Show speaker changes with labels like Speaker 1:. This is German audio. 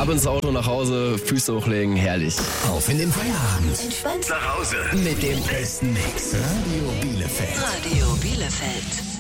Speaker 1: Ab ins Auto, nach Hause, Füße hochlegen, herrlich.
Speaker 2: Auf in den Feierabend.
Speaker 3: Entspannt
Speaker 2: Nach Hause. Mit dem besten Mix. Radio Bielefeld.
Speaker 3: Radio Bielefeld.